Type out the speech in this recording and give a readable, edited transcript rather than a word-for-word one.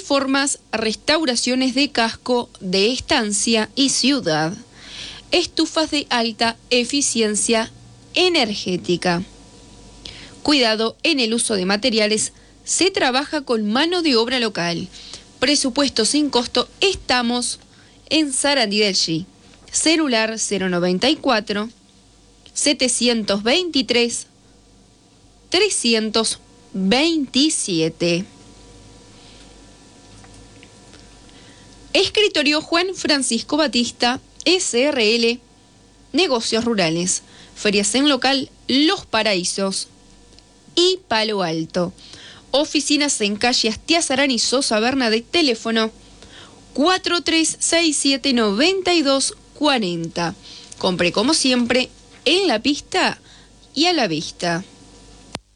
reformas, restauraciones de casco, de estancia y ciudad. Estufas de alta eficiencia energética. Cuidado en el uso de materiales. Se trabaja con mano de obra local. Presupuesto sin costo. Estamos en Sarandí del G. Celular 094 723 327. Escritorio Juan Francisco Batista, SRL, Negocios Rurales, Ferias en Local Los Paraísos y Palo Alto. Oficinas en calle Astiazarán y Sosa Bernadette, teléfono 4367-9240. Compre como siempre en la pista y a la vista.